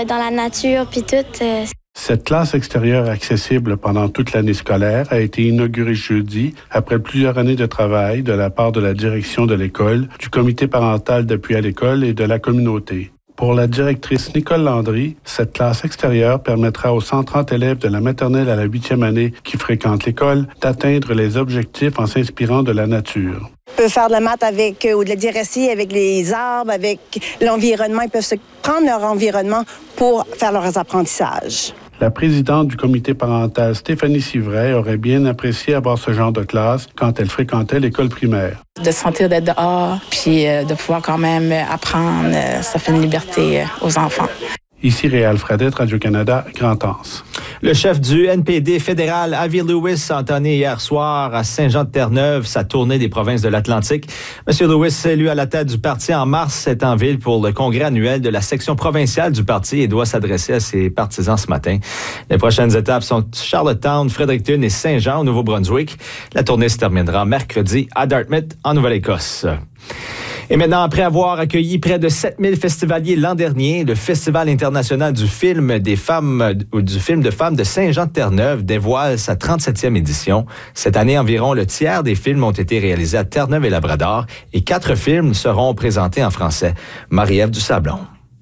dans la nature, puis tout. Cette classe extérieure accessible pendant toute l'année scolaire a été inaugurée jeudi après plusieurs années de travail de la part de la direction de l'école, du comité parental d'appui à l'école et de la communauté. Pour la directrice Nicole Landry, cette classe extérieure permettra aux 130 élèves de la maternelle à la 8e année qui fréquentent l'école d'atteindre les objectifs en s'inspirant de la nature. Ils peuvent faire de la maths ou de la directie avec les arbres, avec l'environnement. Ils peuvent se prendre leur environnement pour faire leurs apprentissages. La présidente du comité parental, Stéphanie Civray, aurait bien apprécié avoir ce genre de classe quand elle fréquentait l'école primaire. De sentir d'être dehors, puis de pouvoir quand même apprendre, ça fait une liberté aux enfants. Ici Réal Fradette, Radio-Canada, Grand-Anse. Le chef du NPD fédéral, Avi Lewis, a entamé hier soir à Saint-Jean-de-Terre-Neuve sa tournée des provinces de l'Atlantique. M. Lewis, élu à la tête du parti en mars, est en ville pour le congrès annuel de la section provinciale du parti et doit s'adresser à ses partisans ce matin. Les prochaines étapes sont Charlottetown, Fredericton et Saint-Jean au Nouveau-Brunswick. La tournée se terminera mercredi à Dartmouth, en Nouvelle-Écosse. Et maintenant, après avoir accueilli près de 7000 festivaliers l'an dernier, le Festival international du film de femmes de Saint-Jean-de-Terre-Neuve dévoile sa 37e édition. Cette année, environ le tiers des films ont été réalisés à Terre-Neuve et Labrador et 4 films seront présentés en français. Marie-Ève Dusablon.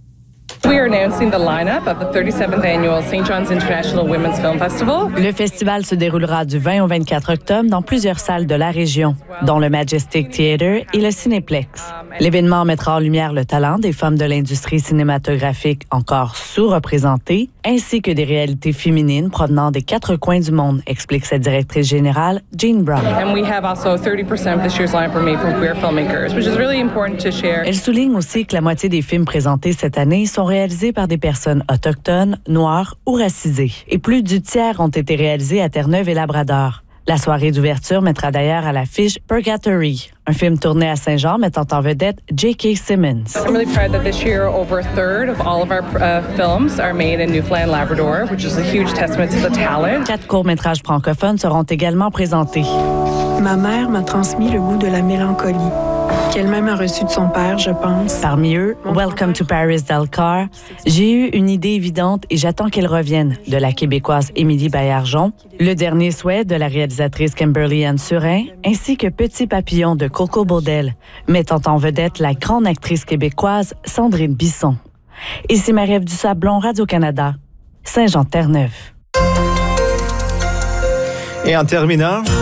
We are announcing the lineup of the 37th annual St. John's International Women's Film Festival. Le festival se déroulera du 20 au 24 octobre dans plusieurs salles de la région, dont le Majestic Theatre et le Cinéplex. L'événement mettra en lumière le talent des femmes de l'industrie cinématographique encore sous-représentées, ainsi que des réalités féminines provenant des 4 coins du monde, explique sa directrice générale, Jean Brown. And we have also 30% of this year's lineup are made from queer filmmakers, which is really important to share. Elle souligne aussi que la moitié des films présentés cette année sont réalisés par des personnes autochtones, noires ou racisées. Et plus du tiers ont été réalisés à Terre-Neuve et Labrador. La soirée d'ouverture mettra d'ailleurs à l'affiche Purgatory, un film tourné à Saint-Jean mettant en vedette J.K. Simmons. I'm really proud that this year over a third of all of our films are made in Newfoundland, Labrador, which is a huge testament to the talent. 4 courts-métrages francophones seront également présentés. Ma mère m'a transmis le goût de la mélancolie, qu'elle-même a reçu de son père, je pense. Parmi eux, Welcome to Paris d'Alcar, J'ai eu une idée évidente et j'attends qu'elle revienne, de la Québécoise Émilie Baillargeon, Le dernier souhait de la réalisatrice Kimberly Ann Surin, ainsi que Petit papillon de Coco Baudel, mettant en vedette la grande actrice québécoise Sandrine Bisson. Ici Marie-Ève Dusablon, Radio-Canada, Saint-Jean-de-Terre-Neuve. Et en terminant...